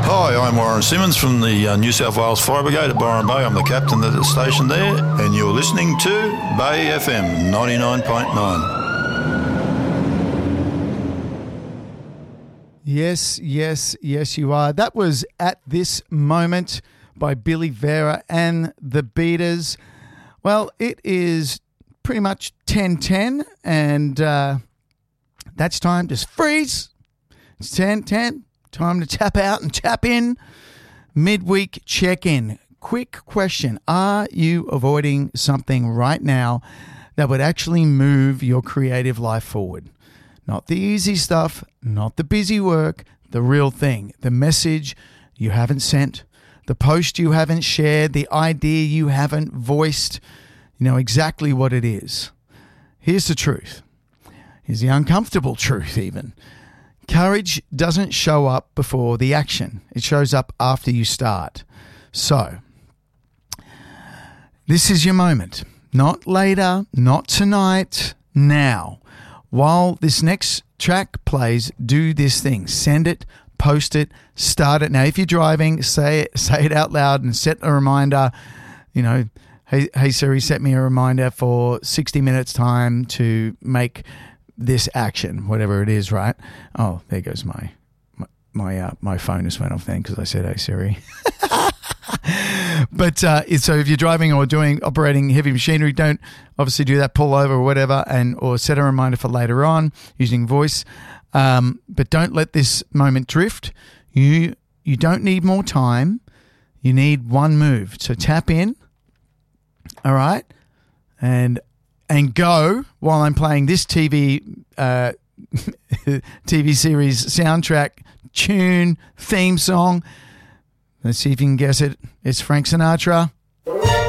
Hi, I'm Warren Simmons from the New South Wales Fire Brigade at Byron Bay. I'm the captain at the station there, and you're listening to Bay FM 99.9. Yes, you are. That was At This Moment by Billy Vera and the Beaters. Well, it is pretty much 10:10, and that's time to freeze. It's 10:10. Time to tap out and tap in. Midweek check-in. Quick question. Are you avoiding something right now that would actually move your creative life forward? Not the easy stuff, not the busy work, the real thing. The message you haven't sent, the post you haven't shared, the idea you haven't voiced. You know exactly what it is. Here's the truth. Here's the uncomfortable truth even. Courage doesn't show up before the action. It shows up after you start. So, this is your moment. Not later, not tonight, now. While this next track plays, do this thing. Send it, post it, start it. Now, if you're driving, say it out loud and set a reminder. You know, hey Siri, set me a reminder for 60 minutes time to make this action, whatever it is, right? Oh, there goes my phone just went off then because I said, hey Siri. But so if you're driving or operating heavy machinery, don't obviously do that. Pull over or whatever, or set a reminder for later on using voice. But don't let this moment drift. You don't need more time. You need one move. So tap in. All right, and go while I'm playing this TV series soundtrack tune theme song. Let's see if you can guess it. It's Frank Sinatra.